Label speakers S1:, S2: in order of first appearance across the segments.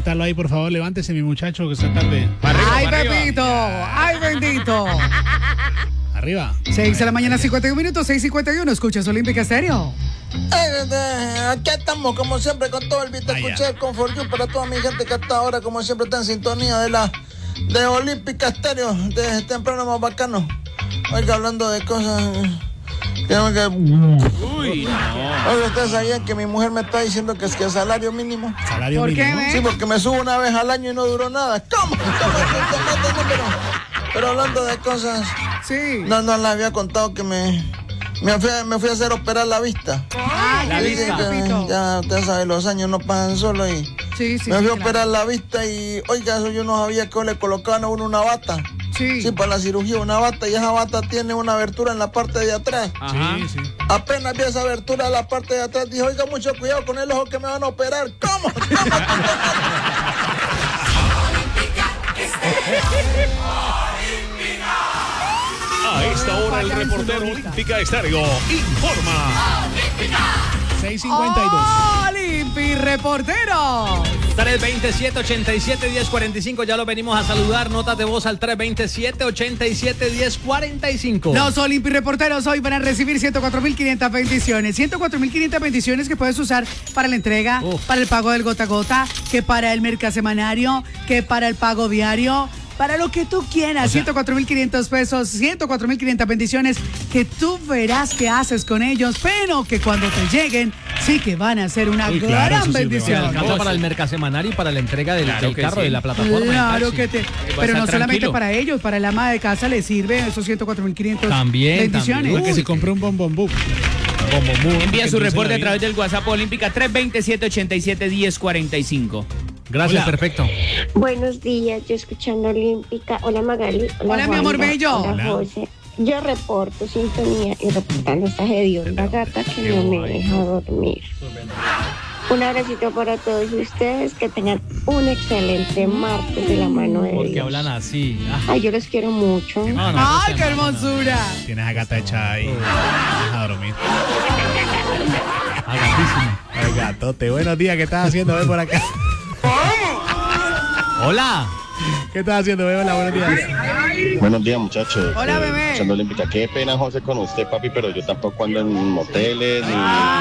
S1: métalo ahí, por favor, levántese, mi muchacho, que está tarde.
S2: ¡Ay, Pepito! ¡Ay, bendito!
S1: Arriba.
S2: 6 de la mañana, 51 minutos, 6:51. Escuchas Olímpica Estéreo.
S3: Aquí estamos, como siempre, con todo el beat. Escuché el Comfort You para toda mi gente que hasta ahora, como siempre, está en sintonía de Olímpica Estéreo, de temprano más bacano. Oiga, hablando de cosas.
S4: Uy, no.
S3: Oiga, ustedes sabían que mi mujer me está diciendo que es que salario mínimo.
S1: ¿Salario
S2: ¿Por
S1: mínimo?
S2: qué,
S3: Sí, porque me subo una vez al año y no duró nada. ¿Cómo? Pero hablando de cosas.
S2: Sí.
S3: No les había contado que me fui a hacer operar la vista.
S2: La
S3: vista. Ya ustedes saben, los años no pasan solo y
S2: Sí,
S3: me fui a
S2: claro.
S3: operar la vista y, oiga, eso yo no sabía que le colocaban a uno una bata.
S2: Sí.
S3: Para la cirugía una bata, y esa bata tiene una abertura en la parte de atrás.
S4: Ajá.
S1: Sí.
S3: Apenas vi esa abertura en la parte de atrás, dije, oiga, mucho cuidado con el ojo que me van a operar. ¿Cómo?
S5: A esta hora el reportero Olímpica Estéreo informa.
S1: 6:52.
S2: Olimpi Reportero.
S4: 327-87-1045, ya lo venimos a saludar. Notas de voz al 327-87-1045.
S2: Los Olympi Reporteros hoy van a recibir 104.500 bendiciones. 104.500 bendiciones que puedes usar para la entrega, para el pago del gota a gota, que para el mercasemanario, que para el pago diario. Para lo que tú quieras, 104.500 pesos, 104.500 bendiciones que tú verás qué haces con ellos, pero que cuando te lleguen, sí que van a ser una gran bendición.
S4: Alcanza para el mercasemanario y para la entrega del carro, de la plataforma.
S2: Claro que te. Pero no solamente para ellos, para el ama de casa le sirve esos 104.500 bendiciones.
S1: Para que se compre un bombón.
S6: Envía su reporte a través del WhatsApp Olímpica 327-87-1045.
S4: Gracias,
S1: Hola.
S4: perfecto.
S7: Buenos días, yo escuchando Olímpica. Hola Magali.
S2: Hola, mi amor bello.
S7: Hola José. Yo reporto sintonía y reportando esta hedionda gata que no me deja dormir. Un abracito para todos ustedes, que tengan un excelente martes de la mano de
S4: Porque
S7: Dios.
S4: hablan así.
S7: Ay, yo los quiero mucho.
S2: ¡Ay, qué hermosura!
S1: Tienes a gata hecha ahí. Deja dormir.
S4: Agatísimo.
S1: Ay, gatote. Buenos días, ¿qué estás haciendo? Ven por acá.
S4: Hola.
S1: ¿Qué estás haciendo, bebé? Hola, buenos días.
S8: Buenos días, muchachos.
S2: Hola, bebé.
S8: Escuchando Olímpica. Qué pena, José, con usted, papi, pero yo tampoco ando en moteles ni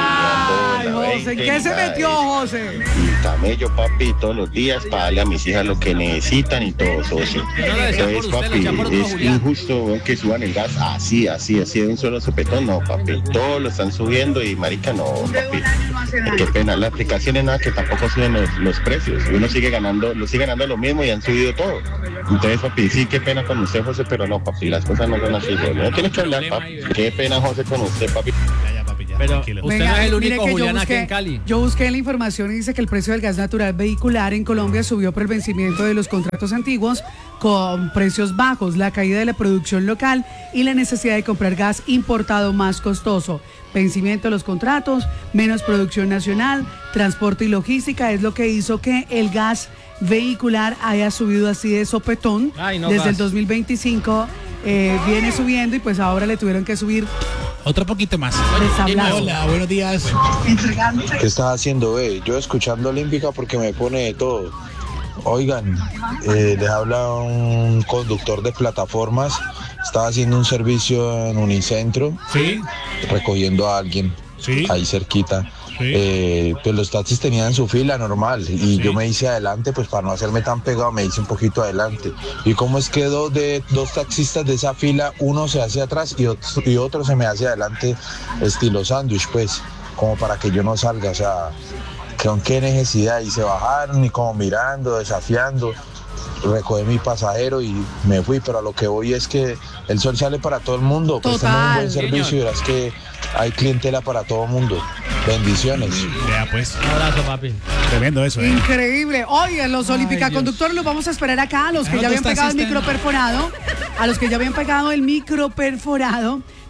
S2: Ay,
S8: ando en la
S2: José,
S8: 20,
S2: ¿qué
S8: ni
S2: se
S8: nada de
S2: metió,
S8: eso.
S2: José?
S8: Y camello, papi, todos los días para darle a mis hijas lo que necesitan y todo, socio.
S4: Yo no lo decía por
S8: Entonces,
S4: usted, lo
S8: papi,
S4: decía por otro
S8: es
S4: Julián.
S8: injusto weón, que suban el gas así, de un solo sopetón. No, papi, todos lo están subiendo y marica, no, papi. Qué pena, la aplicación es nada que tampoco suben los precios. Uno sigue ganando lo mismo y han subido todo. Entonces, papi, sí, qué pena con usted, José, pero no, papi, las cosas no son así, güey. No tienes que hablar, papi. Qué pena, José, con usted, papi.
S1: Ya, papi, ya.
S4: Pero
S1: Tranquilo.
S4: usted
S2: Venga,
S4: no es el
S2: mire
S4: único
S2: que
S4: Julián aquí en Cali.
S2: Yo busqué la información y dice que el precio del gas natural vehicular en Colombia subió por el vencimiento de los contratos antiguos con precios bajos, la caída de la producción local y la necesidad de comprar gas importado más costoso. Vencimiento de los contratos, menos producción nacional, transporte y logística es lo que hizo que el gas vehicular haya subido así de sopetón.
S4: Ay, no,
S2: desde
S4: gas.
S2: el 2025 viene subiendo y pues ahora le tuvieron que subir.
S1: Otro poquito más.
S2: Desablado.
S1: Hola, buenos días.
S9: ¿Qué estás haciendo, Yo escuchando Olímpica porque me pone de todo. Oigan, les habla un conductor de plataformas. Estaba haciendo un servicio en Unicentro,
S1: Sí,
S9: recogiendo a alguien
S1: sí.
S9: ahí cerquita. Pues los taxis tenían su fila normal y yo me hice adelante, pues para no hacerme tan pegado me hice un poquito adelante. Y como es que dos taxistas de esa fila, uno se hace atrás y otro se me hace adelante, estilo sándwich, pues, como para que yo no salga, o sea, ¿con qué necesidad? Y se bajaron y como mirando, desafiando. Recogí mi pasajero y me fui, pero a lo que voy es que el sol sale para todo el mundo. Prestamos un buen servicio y verás que hay clientela para todo el mundo. Bendiciones.
S1: Ya, pues.
S4: Un abrazo, papi.
S1: Tremendo eso,
S2: Increíble. Hoy en los Olímpica
S4: Dios.
S2: Conductores los vamos a esperar acá, a los que
S1: Ah,
S2: ya habían
S1: dos
S2: pegado el
S1: taxistas.
S2: micro perforado, a los que ya habían pegado el micro perforado,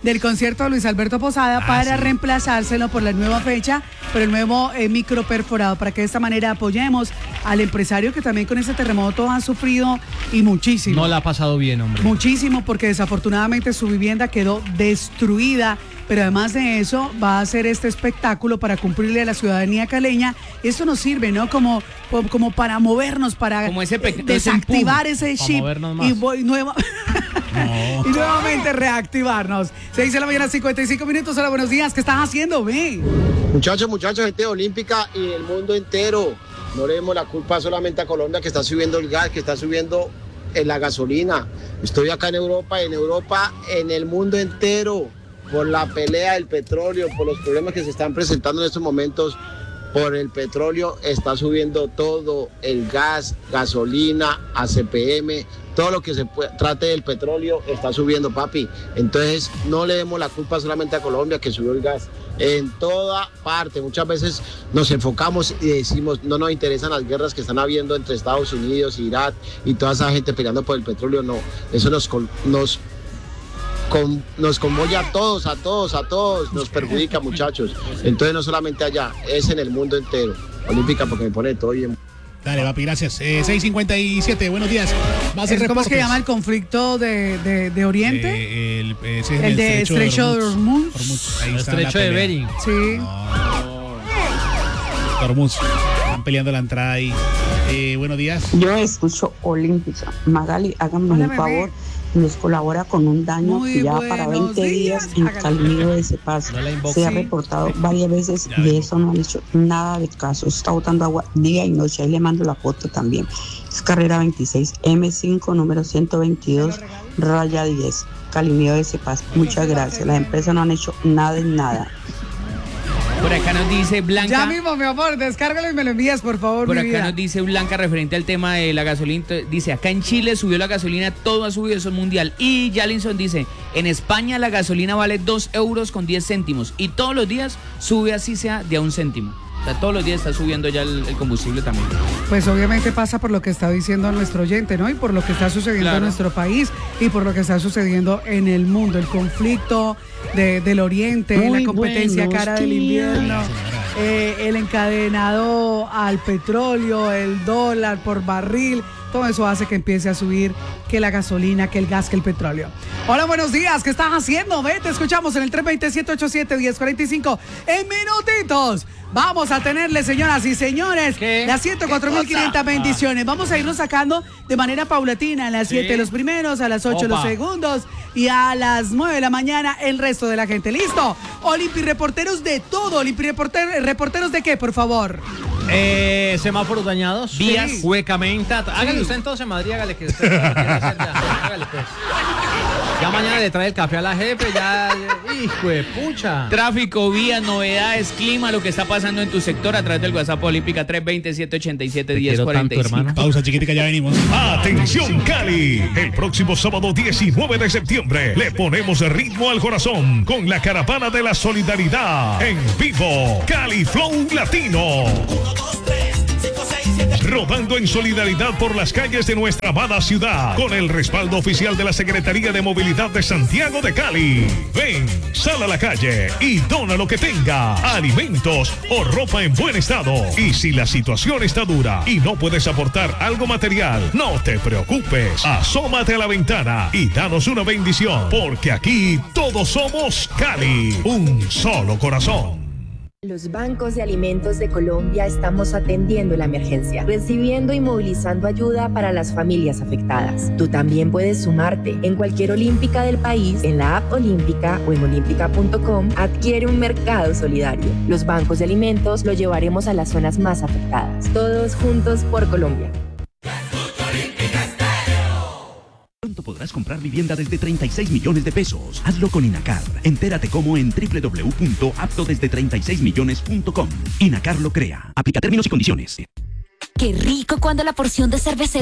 S2: del concierto de Luis Alberto Posada para reemplazárselo por la nueva fecha, por el nuevo micro perforado, para que de esta manera apoyemos al empresario que también con ese terremoto ha sufrido y muchísimo.
S4: No la ha pasado bien, hombre.
S2: Muchísimo, porque desafortunadamente su vivienda quedó destruida, pero además de eso va a hacer este espectáculo para cumplirle a la ciudadanía caleña. Esto nos sirve, ¿no? Como para movernos, para desactivar ese chip y nuevamente reactivarnos. 6:55 a.m. Hola, buenos días. ¿Qué estás haciendo, ve?
S10: Muchachos, gente olímpica y el mundo entero. No le demos la culpa solamente a Colombia, que está subiendo el gas, que está subiendo la gasolina. Estoy acá en Europa, en el mundo entero, por la pelea del petróleo, por los problemas que se están presentando en estos momentos. Por el petróleo está subiendo todo, el gas, gasolina, ACPM, todo lo que se trate del petróleo está subiendo, papi. Entonces no le demos la culpa solamente a Colombia, que subió el gas. En toda parte, muchas veces nos enfocamos y decimos no nos interesan las guerras que están habiendo entre Estados Unidos, Irak y toda esa gente peleando por el petróleo. No, eso nos conmoya a todos, nos perjudica, muchachos. Entonces no solamente allá, es en el mundo entero. Olímpica, porque me pone todo bien.
S1: Dale, papi, gracias. 6:57, buenos días.
S2: ¿Cómo es que llama el conflicto de Oriente?
S1: El
S2: de Estrecho de Hormuz.
S1: Ahí está
S4: Estrecho de Bering.
S2: Sí.
S1: Hormuz. Están peleando la entrada ahí. Buenos días.
S11: Yo escucho Olímpica. Magali, háganme un favor. Nos colabora con un daño que ya para 20 días en Calimero de Cepaz. Se ha reportado varias veces y eso no han hecho nada de caso. Está botando agua día y noche. Ahí le mando la foto también. Es carrera 26, M5, número 122, raya 10, Calimero de Cepaz. Muchas gracias. Las empresas no han hecho nada de nada.
S6: Por acá nos dice Blanca.
S2: Ya mismo, mi amor, descárgalo y me lo envías, por favor.
S6: Por acá nos dice Blanca referente al tema de la gasolina. Dice, acá en Chile subió la gasolina, todo ha subido, eso es mundial. Y Jalinson dice, en España la gasolina vale 2 euros con 10 céntimos. Y todos los días sube así sea de a 1 céntimo. O sea, todos los días está subiendo ya el combustible también.
S2: Pues obviamente pasa por lo que está diciendo nuestro oyente, ¿no? Y por lo que está sucediendo en nuestro país y por lo que está sucediendo en el mundo. El conflicto del Oriente, la competencia cara del invierno, el encadenado al petróleo, el dólar por barril. Todo eso hace que empiece a subir que la gasolina, que el gas, que el petróleo. Hola, buenos días. ¿Qué estás haciendo? Ve, te escuchamos en el 320-787-1045. En minutitos vamos a tenerle, señoras y señores, las 104.500 bendiciones. Vamos a irnos sacando de manera paulatina. A las 7 los primeros, a las 8 los segundos y a las 9 de la mañana el resto de la gente. ¿Listo? Olimpi reporteros de todo. Olimpi reporteros de qué, por favor.
S4: Semáforos dañados, vías, huecamenta. Hágale usted entonces, Madrid, hágale que usted hágale pues. Ya mañana le trae el café a la jefe, hijo de pucha.
S6: Tráfico, vías, novedades, clima, lo que está pasando en tu sector a través del WhatsApp Olímpica 320-787-1045.
S1: Pausa chiquitica, ya venimos.
S5: Atención Cali, el próximo sábado 19 de septiembre le ponemos ritmo al corazón con la caravana de la solidaridad en vivo, Cali Flow Latino. Rodando en solidaridad por las calles de nuestra amada ciudad, con el respaldo oficial de la Secretaría de Movilidad de Santiago de Cali. Ven, sal a la calle y dona lo que tenga, alimentos o ropa en buen estado. Y si la situación está dura y no puedes aportar algo material, no te preocupes. Asómate a la ventana y danos una bendición, porque aquí todos somos Cali, un solo corazón.
S12: Los bancos de alimentos de Colombia estamos atendiendo la emergencia, recibiendo y movilizando ayuda para las familias afectadas. Tú también puedes sumarte. En cualquier olímpica del país, en la app Olímpica o en olímpica.com, adquiere un mercado solidario. Los bancos de alimentos lo llevaremos a las zonas más afectadas. Todos juntos por Colombia.
S13: Pronto podrás comprar vivienda desde 36 millones de pesos. Hazlo con Inacar. Entérate cómo en www.aptodesde36millones.com. Inacar lo crea. Aplica términos y condiciones.
S14: Qué rico cuando la porción de cervecería